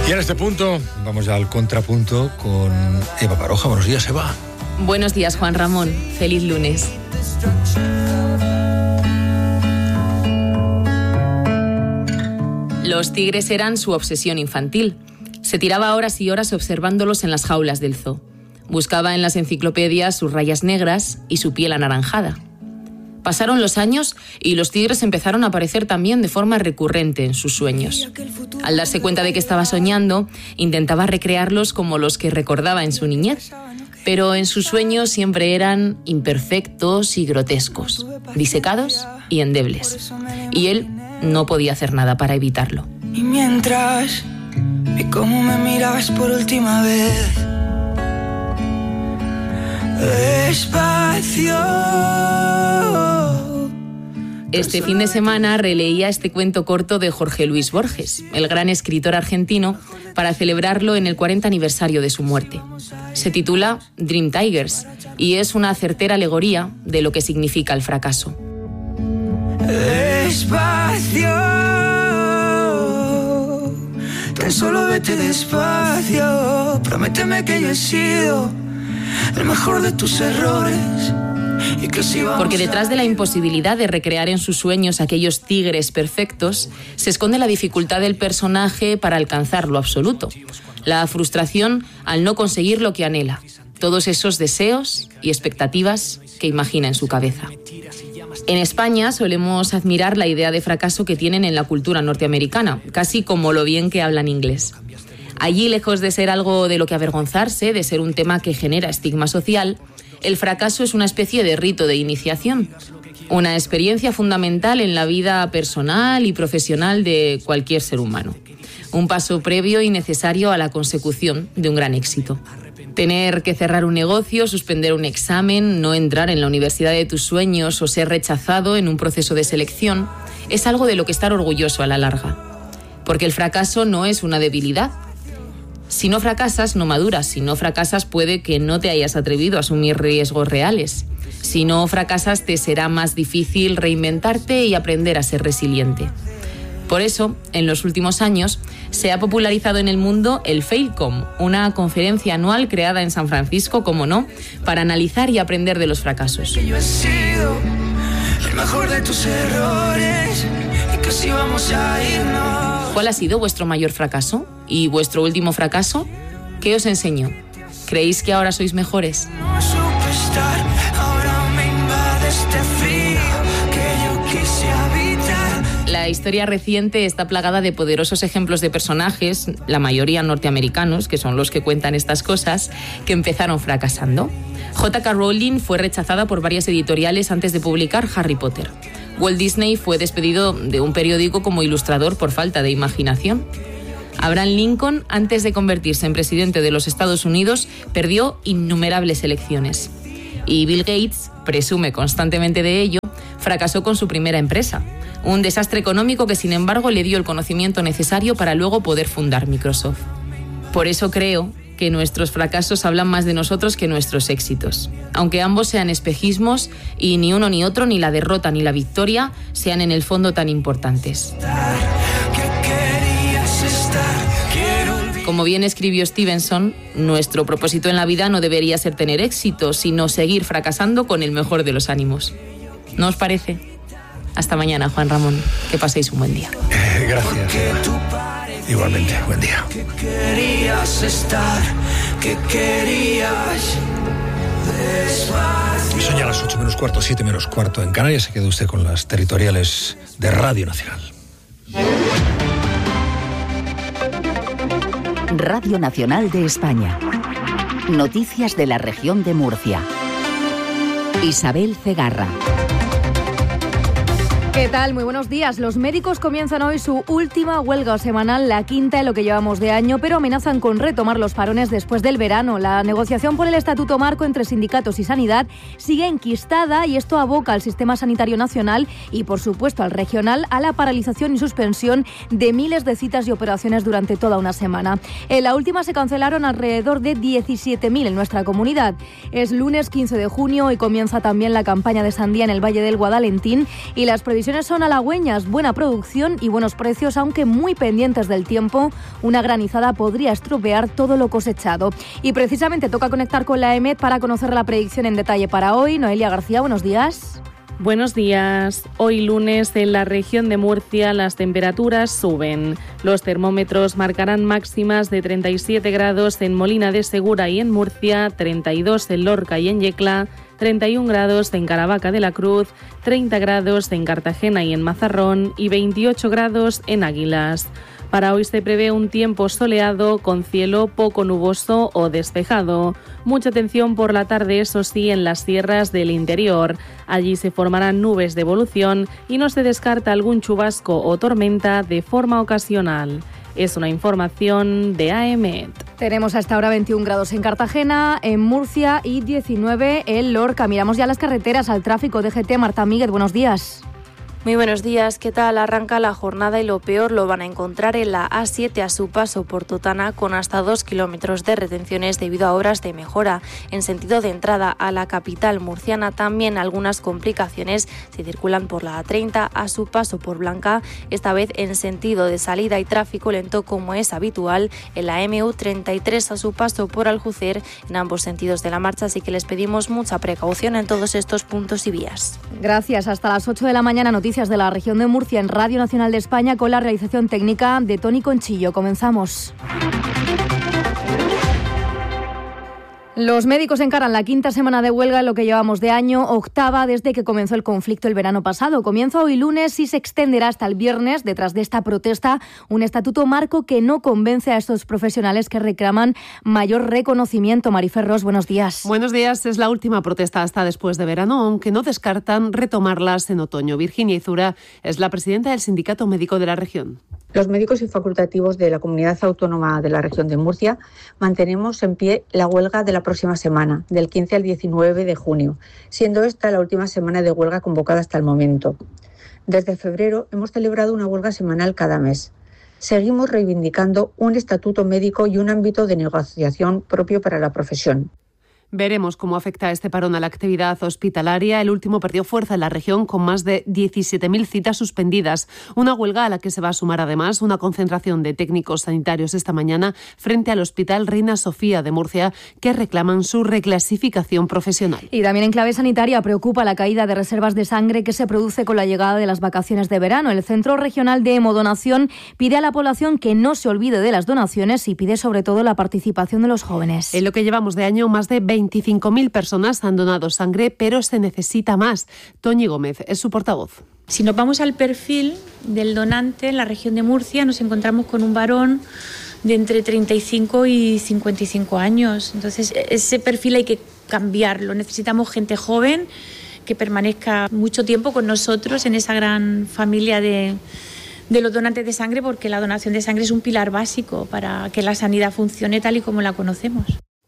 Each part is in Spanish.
Y en este punto, vamos ya al contrapunto con Eva Baroja. Buenos días, Eva. Buenos días, Juan Ramón. Feliz lunes. Los tigres eran su obsesión infantil. Se tiraba horas y horas observándolos en las jaulas del zoo. Buscaba en las enciclopedias sus rayas negras y su piel anaranjada. Pasaron los años y los tigres empezaron a aparecer también de forma recurrente en sus sueños. Al darse cuenta de que estaba soñando, intentaba recrearlos como los que recordaba en su niñez, pero en sus sueños siempre eran imperfectos y grotescos, disecados y endebles. Y él no podía hacer nada para evitarlo. Y mientras vi cómo me mirabas por última vez, despacio. Este fin de semana releía este cuento corto de Jorge Luis Borges, el gran escritor argentino, para celebrarlo en el 40 aniversario de su muerte. Se titula Dream Tigers y es una certera alegoría de lo que significa el fracaso. Despacio, tan solo vete despacio, prométeme que yo he sido el mejor de tus errores. Porque detrás de la imposibilidad de recrear en sus sueños aquellos tigres perfectos, se esconde la dificultad del personaje para alcanzar lo absoluto, la frustración al no conseguir lo que anhela, todos esos deseos y expectativas que imagina en su cabeza. En España solemos admirar la idea de fracaso que tienen en la cultura norteamericana, casi como lo bien que hablan inglés. Allí, lejos de ser algo de lo que avergonzarse, de ser un tema que genera estigma social, el fracaso es una especie de rito de iniciación, una experiencia fundamental en la vida personal y profesional de cualquier ser humano. Un paso previo y necesario a la consecución de un gran éxito. Tener que cerrar un negocio, suspender un examen, no entrar en la universidad de tus sueños o ser rechazado en un proceso de selección es algo de lo que estar orgulloso a la larga. Porque el fracaso no es una debilidad. Si no fracasas, no maduras. Si no fracasas, puede que no te hayas atrevido a asumir riesgos reales. Si no fracasas, te será más difícil reinventarte y aprender a ser resiliente. Por eso, en los últimos años, se ha popularizado en el mundo el Failcom, una conferencia anual creada en San Francisco, como no, para analizar y aprender de los fracasos. Que yo he sido el mejor de tus errores y que si vamos a irnos. ¿Cuál ha sido vuestro mayor fracaso? ¿Y vuestro último fracaso? ¿Qué os enseñó? ¿Creéis que ahora sois mejores? No supe estar, ahora me invade este frío que yo quise habitar. La historia reciente está plagada de poderosos ejemplos de personajes, la mayoría norteamericanos, que son los que cuentan estas cosas, que empezaron fracasando. J.K. Rowling fue rechazada por varias editoriales antes de publicar Harry Potter. Walt Disney fue despedido de un periódico como ilustrador por falta de imaginación. Abraham Lincoln, antes de convertirse en presidente de los Estados Unidos, perdió innumerables elecciones. Y Bill Gates, presume constantemente de ello, fracasó con su primera empresa. Un desastre económico que, sin embargo, le dio el conocimiento necesario para luego poder fundar Microsoft. Por eso creo que nuestros fracasos hablan más de nosotros que nuestros éxitos. Aunque ambos sean espejismos y ni uno ni otro, ni la derrota ni la victoria, sean en el fondo tan importantes. Como bien escribió Stevenson, nuestro propósito en la vida no debería ser tener éxito, sino seguir fracasando con el mejor de los ánimos. ¿No os parece? Hasta mañana, Juan Ramón. Que paséis un buen día. Gracias. Igualmente, buen día. Que querías estar, que querías despacio. Son ya las 8 menos cuarto, 7 menos cuarto en Canarias. Se quedó usted con las territoriales de Radio Nacional. Radio Nacional de España. Noticias de la región de Murcia. Isabel Cegarra. ¿Qué tal? Muy buenos días. Los médicos comienzan hoy su última huelga semanal, la quinta en lo que llevamos de año, pero amenazan con retomar los parones después del verano. La negociación por el Estatuto Marco entre sindicatos y sanidad sigue enquistada y esto aboca al sistema sanitario nacional y, por supuesto, al regional a la paralización y suspensión de miles de citas y operaciones durante toda una semana. En la última se cancelaron alrededor de 17.000 en nuestra comunidad. Es lunes 15 de junio y comienza también la campaña de sandía en el Valle del Guadalentín y las previsiones previsiones son halagüeñas, buena producción y buenos precios, aunque muy pendientes del tiempo. Una granizada podría estropear todo lo cosechado. Y precisamente toca conectar con la EMET para conocer la predicción en detalle para hoy. Noelia García, buenos días. Buenos días. Hoy lunes en la región de Murcia las temperaturas suben. Los termómetros marcarán máximas de 37 grados en Molina de Segura y en Murcia, 32 en Lorca y en Yecla, 31 grados en Caravaca de la Cruz, 30 grados en Cartagena y en Mazarrón y 28 grados en Águilas. Para hoy se prevé un tiempo soleado con cielo poco nuboso o despejado. Mucha atención por la tarde, eso sí, en las sierras del interior. Allí se formarán nubes de evolución y no se descarta algún chubasco o tormenta de forma ocasional. Es una información de AEMET. Tenemos hasta ahora 21 grados en Cartagena, en Murcia y 19 en Lorca. Miramos ya las carreteras, al tráfico. DGT, Marta Míguez, buenos días. Muy buenos días, ¿qué tal? Arranca la jornada y lo peor lo van a encontrar en la A7 a su paso por Totana, con hasta 2 kilómetros de retenciones debido a obras de mejora. En sentido de entrada a la capital murciana también algunas complicaciones se circulan por la A30 a su paso por Blanca, esta vez en sentido de salida y tráfico lento como es habitual en la MU33 a su paso por Aljucer en ambos sentidos de la marcha, así que les pedimos mucha precaución en todos estos puntos y vías. Gracias, hasta las 8 de la mañana noticias de la región de Murcia en Radio Nacional de España con la realización técnica de Tony Conchillo. Comenzamos. Los médicos encaran la quinta semana de huelga en lo que llevamos de año, octava desde que comenzó el conflicto el verano pasado. Comienza hoy lunes y se extenderá hasta el viernes. Detrás de esta protesta, un estatuto marco que no convence a estos profesionales que reclaman mayor reconocimiento. Marifer Ros, buenos días. Buenos días. Es la última protesta hasta después de verano, aunque no descartan retomarlas en otoño. Virginia Izura es la presidenta del Sindicato Médico de la región. Los médicos y facultativos de la Comunidad Autónoma de la región de Murcia mantenemos en pie la huelga de la próxima semana, del 15 al 19 de junio, siendo esta la última semana de huelga convocada hasta el momento. Desde febrero hemos celebrado una huelga semanal cada mes. Seguimos reivindicando un estatuto médico y un ámbito de negociación propio para la profesión. Veremos cómo afecta este parón a la actividad hospitalaria. El último perdió fuerza en la región con más de 17.000 citas suspendidas. Una huelga a la que se va a sumar además una concentración de técnicos sanitarios esta mañana frente al Hospital Reina Sofía de Murcia, que reclaman su reclasificación profesional. Y también en clave sanitaria preocupa la caída de reservas de sangre que se produce con la llegada de las vacaciones de verano. El Centro Regional de Hemodonación pide a la población que no se olvide de las donaciones y pide sobre todo la participación de los jóvenes. En lo que llevamos de año, más de 25.000 personas han donado sangre, pero se necesita más. Toñi Gómez es su portavoz. Si nos vamos al perfil del donante en la región de Murcia, nos encontramos con un varón de entre 35 y 55 años. Entonces, ese perfil hay que cambiarlo. Necesitamos gente joven que permanezca mucho tiempo con nosotros en esa gran familia de los donantes de sangre, porque la donación de sangre es un pilar básico para que la sanidad funcione tal y como la conocemos.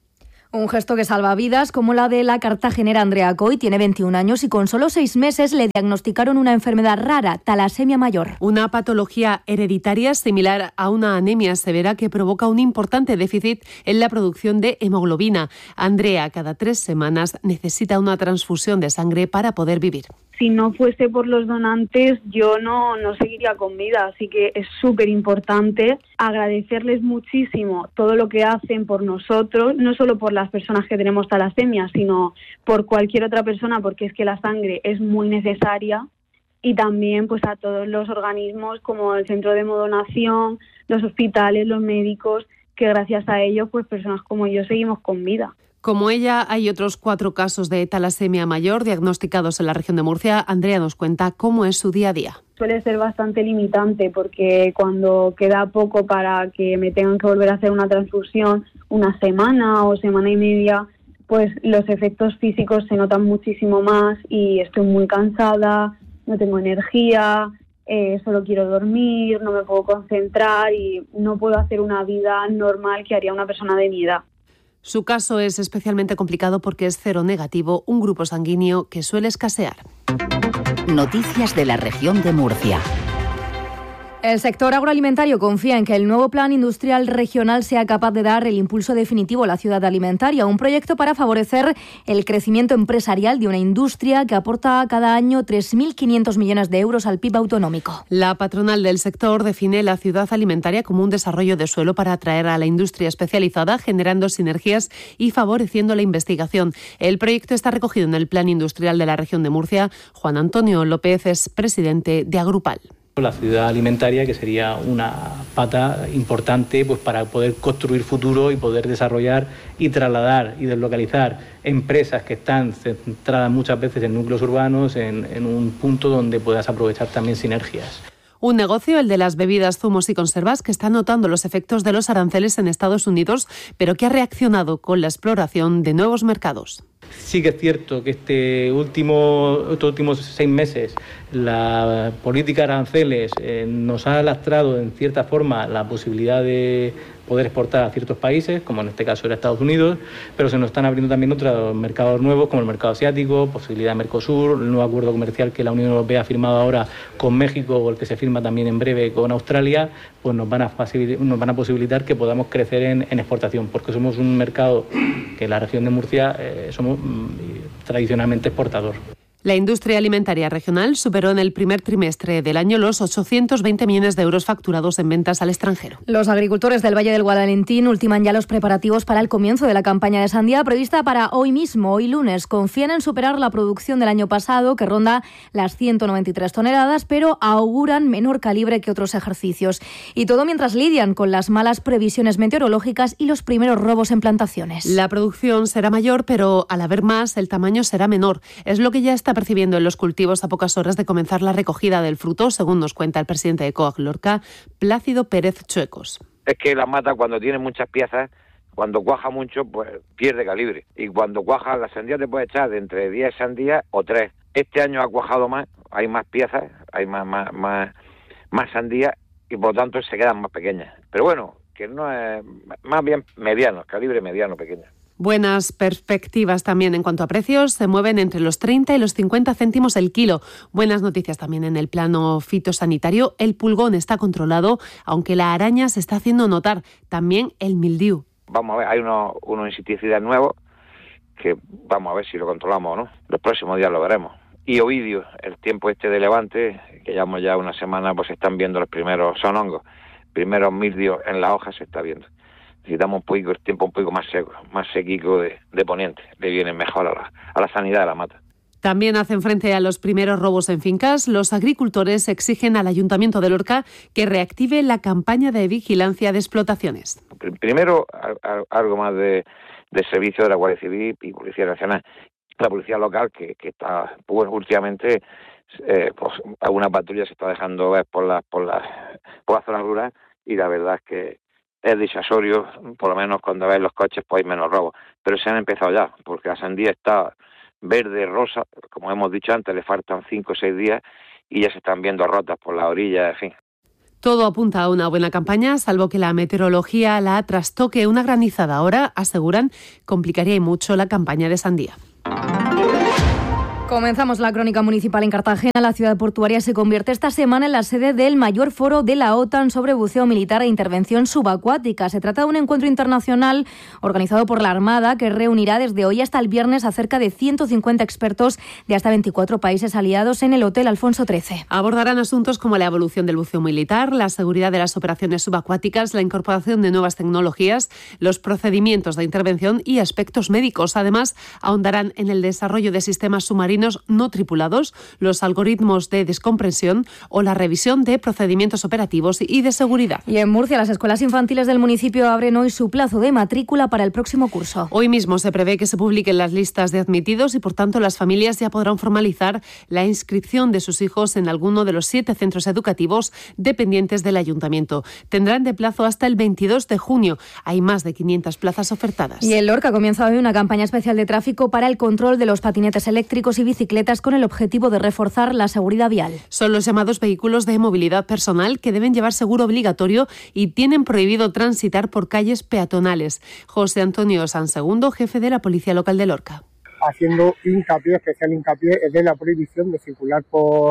Un gesto que salva vidas, como la de la cartagenera Andrea Coy. Tiene 21 años y con solo 6 meses le diagnosticaron una enfermedad rara, talasemia mayor. Una patología hereditaria similar a una anemia severa que provoca un importante déficit en la producción de hemoglobina. Andrea, cada 3 semanas, necesita una transfusión de sangre para poder vivir. Si no fuese por los donantes, yo no seguiría con vida, así que es súper importante agradecerles muchísimo todo lo que hacen por nosotros, no solo por las personas que tenemos talasemia, sino por cualquier otra persona, porque es que la sangre es muy necesaria, y también pues a todos los organismos como el Centro de Hemodonación, los hospitales, los médicos, que gracias a ellos pues personas como yo seguimos con vida. Como ella, hay otros 4 casos de talasemia mayor diagnosticados en la región de Murcia. Andrea nos cuenta cómo es su día a día. Suele ser bastante limitante porque cuando queda poco para que me tengan que volver a hacer una transfusión, una semana o semana y media, pues los efectos físicos se notan muchísimo más y estoy muy cansada, no tengo energía, solo quiero dormir, no me puedo concentrar y no puedo hacer una vida normal que haría una persona de mi edad. Su caso es especialmente complicado porque es cero negativo, un grupo sanguíneo que suele escasear. Noticias de la región de Murcia. El sector agroalimentario confía en que el nuevo plan industrial regional sea capaz de dar el impulso definitivo a la ciudad alimentaria, un proyecto para favorecer el crecimiento empresarial de una industria que aporta cada año 3.500 millones de euros al PIB autonómico. La patronal del sector define la ciudad alimentaria como un desarrollo de suelo para atraer a la industria especializada, generando sinergias y favoreciendo la investigación. El proyecto está recogido en el Plan Industrial de la región de Murcia. Juan Antonio López es presidente de Agrupal. La ciudad alimentaria, que sería una pata importante pues para poder construir futuro y poder desarrollar y trasladar y deslocalizar empresas que están centradas muchas veces en núcleos urbanos en un punto donde puedas aprovechar también sinergias. Un negocio, el de las bebidas, zumos y conservas, que está notando los efectos de los aranceles en Estados Unidos, pero que ha reaccionado con la exploración de nuevos mercados. Sí que es cierto que estos últimos 6 meses la política de aranceles nos ha lastrado en cierta forma la posibilidad de poder exportar a ciertos países, como en este caso era Estados Unidos, pero se nos están abriendo también otros mercados nuevos, como el mercado asiático, posibilidad de Mercosur, el nuevo acuerdo comercial que la Unión Europea ha firmado ahora con México o el que se firma también en breve con Australia, pues nos van a posibilitar que podamos crecer en exportación, porque somos un mercado que en la región de Murcia somos tradicionalmente exportador. La industria alimentaria regional superó en el primer trimestre del año los 820 millones de euros facturados en ventas al extranjero. Los agricultores del Valle del Guadalentín ultiman ya los preparativos para el comienzo de la campaña de sandía prevista para hoy mismo, hoy lunes. Confían en superar la producción del año pasado, que ronda las 193 toneladas, pero auguran menor calibre que otros ejercicios. Y todo mientras lidian con las malas previsiones meteorológicas y los primeros robos en plantaciones. La producción será mayor, pero al haber más, el tamaño será menor. Es lo que ya está percibiendo en los cultivos a pocas horas de comenzar la recogida del fruto, según nos cuenta el presidente de COAG Lorca, Plácido Pérez Chuecos. Es que la mata, cuando tiene muchas piezas, cuando cuaja mucho, pues pierde calibre. Y cuando cuaja, la sandía te puede echar de entre 10 sandías o 3. Este año ha cuajado más, hay más piezas, hay más sandías y por lo tanto se quedan más pequeñas. Pero bueno, que no es, más bien mediano, calibre mediano, pequeño. Buenas perspectivas también en cuanto a precios, se mueven entre los 30 y los 50 céntimos el kilo. Buenas noticias también en el plano fitosanitario. El pulgón está controlado, aunque la araña se está haciendo notar. También el mildiu. Vamos a ver, hay unos insecticidas nuevos que vamos a ver si lo controlamos o no. Los próximos días lo veremos. Y ovidio, el tiempo de levante, que llevamos ya una semana, pues se están viendo los primeros, son hongos, primeros mildios en la hoja se está viendo. Necesitamos un poquito, el tiempo un poco más seco, más sequico de poniente. Le viene mejor a la sanidad de la mata. También hacen frente a los primeros robos en fincas. Los agricultores exigen al Ayuntamiento de Lorca que reactive la campaña de vigilancia de explotaciones. Primero, algo más de servicio de la Guardia Civil y Policía Nacional. La policía local, que está, pues, últimamente, pues alguna patrulla se está dejando ver por la zona rural, y la verdad es que es disuasorio, por lo menos cuando ves los coches pues hay menos robos. Pero se han empezado ya, porque la sandía está verde, rosa, como hemos dicho antes, le faltan 5 o 6 días y ya se están viendo rotas por la orilla, en fin. Todo apunta a una buena campaña, salvo que la meteorología la trastoque. Una granizada ahora, aseguran, complicaría y mucho la campaña de sandía. Comenzamos la crónica municipal en Cartagena. La ciudad portuaria se convierte esta semana en la sede del mayor foro de la OTAN sobre buceo militar e intervención subacuática. Se trata de un encuentro internacional organizado por la Armada que reunirá desde hoy hasta el viernes a cerca de 150 expertos de hasta 24 países aliados en el Hotel Alfonso XIII. Abordarán asuntos como la evolución del buceo militar, la seguridad de las operaciones subacuáticas, la incorporación de nuevas tecnologías, los procedimientos de intervención y aspectos médicos. Además, ahondarán en el desarrollo de sistemas submarinos no tripulados, los algoritmos de descompresión o la revisión de procedimientos operativos y de seguridad. Y en Murcia, las escuelas infantiles del municipio abren hoy su plazo de matrícula para el próximo curso. Hoy mismo se prevé que se publiquen las listas de admitidos y, por tanto, las familias ya podrán formalizar la inscripción de sus hijos en alguno de los 7 centros educativos dependientes del ayuntamiento. Tendrán de plazo hasta el 22 de junio. Hay más de 500 plazas ofertadas. Y en Lorca comienza hoy una campaña especial de tráfico para el control de los patinetes eléctricos y bicicletas con el objetivo de reforzar la seguridad vial. Son los llamados vehículos de movilidad personal que deben llevar seguro obligatorio y tienen prohibido transitar por calles peatonales. José Antonio Sansegundo, jefe de la Policía Local de Lorca. Haciendo especial hincapié de la prohibición de circular por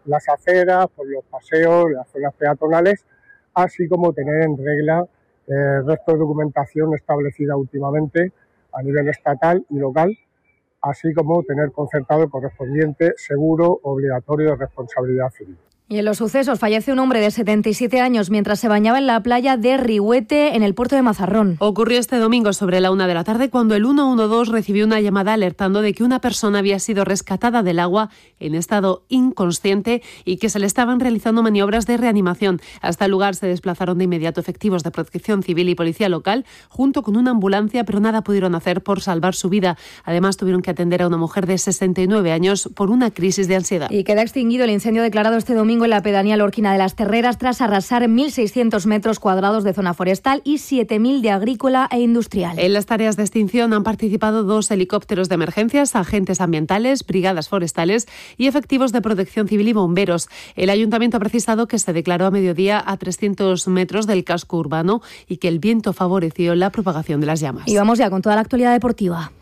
las aceras, por los paseos, las zonas peatonales, así como tener en regla el resto de documentación establecida últimamente a nivel estatal y local, así como tener concertado el correspondiente seguro obligatorio de responsabilidad civil. Y en los sucesos fallece un hombre de 77 años mientras se bañaba en la playa de Rihuete, en el puerto de Mazarrón. Ocurrió este domingo sobre la 1 de la tarde cuando el 112 recibió una llamada alertando de que una persona había sido rescatada del agua en estado inconsciente y que se le estaban realizando maniobras de reanimación. Hasta el lugar se desplazaron de inmediato efectivos de Protección Civil y Policía Local junto con una ambulancia, pero nada pudieron hacer por salvar su vida. Además, tuvieron que atender a una mujer de 69 años por una crisis de ansiedad. Y queda extinguido el incendio declarado este domingo en la pedanía Lorquina de las Terreras tras arrasar 1.600 metros cuadrados de zona forestal y 7.000 de agrícola e industrial. En las tareas de extinción han participado 2 helicópteros de emergencias, agentes ambientales, brigadas forestales y efectivos de protección civil y bomberos. El ayuntamiento ha precisado que se declaró a mediodía a 300 metros del casco urbano y que el viento favoreció la propagación de las llamas. Y vamos ya con toda la actualidad deportiva.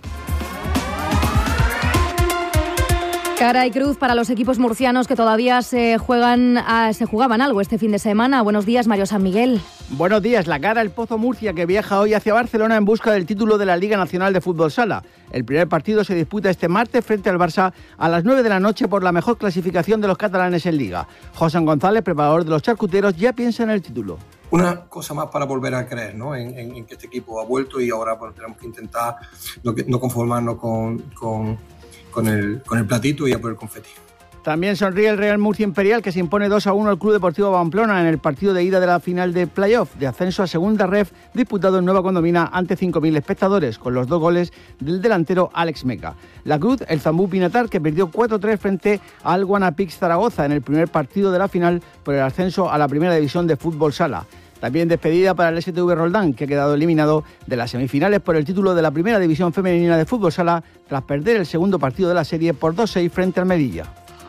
Cara y cruz para los equipos murcianos que todavía se jugaban algo este fin de semana. Buenos días, Mario San Miguel. Buenos días. La cara el Pozo Murcia, que viaja hoy hacia Barcelona en busca del título de la Liga Nacional de Fútbol Sala. El primer partido se disputa este martes frente al Barça a las 9 de la noche por la mejor clasificación de los catalanes en Liga. José González, preparador de los charcuteros, ya piensa en el título. Una cosa más para volver a creer, ¿no? en que este equipo ha vuelto y ahora tenemos que intentar no conformarnos con el platito y a por el confeti. También sonríe el Real Murcia Imperial, que se impone 2-1 al Club Deportivo Pamplona en el partido de ida de la final de playoff de ascenso a segunda ref disputado en Nueva Condomina ante 5.000 espectadores, con los 2 goles del delantero Alex Meca. La Cruz, el Zambú Pinatar, que perdió 4-3 frente al Guanapix Zaragoza en el primer partido de la final por el ascenso a la primera división de fútbol sala. También despedida para el STV Roldán, que ha quedado eliminado de las semifinales por el título de la primera división femenina de fútbol sala tras perder el segundo partido de la serie por 2-6 frente al Melilla.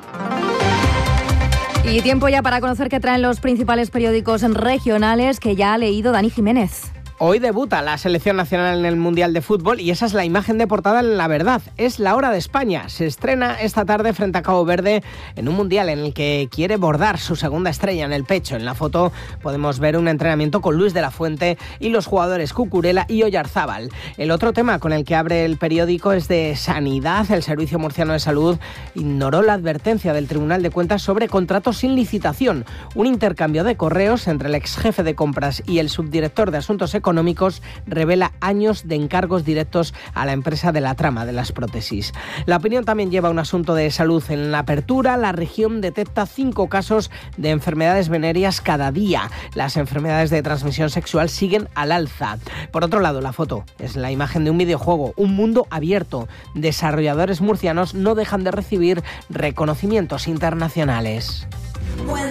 Y tiempo ya para conocer qué traen los principales periódicos regionales que ya ha leído Dani Jiménez. Hoy debuta la selección nacional en el Mundial de Fútbol y esa es la imagen de portada en La Verdad. Es la hora de España. Se estrena esta tarde frente a Cabo Verde en un Mundial en el que quiere bordar su segunda estrella en el pecho. En la foto podemos ver un entrenamiento con Luis de la Fuente y los jugadores Cucurella y Oyarzábal. El otro tema con el que abre el periódico es de sanidad. El Servicio Murciano de Salud ignoró la advertencia del Tribunal de Cuentas sobre contratos sin licitación. Un intercambio de correos entre el ex jefe de compras y el subdirector de Asuntos Económicos revela años de encargos directos a la empresa de la trama de las prótesis. La Opinión también lleva un asunto de salud. En la apertura, la región detecta 5 casos de enfermedades venéreas cada día. Las enfermedades de transmisión sexual siguen al alza. Por otro lado, la foto es la imagen de un videojuego, un mundo abierto. Desarrolladores murcianos no dejan de recibir reconocimientos internacionales.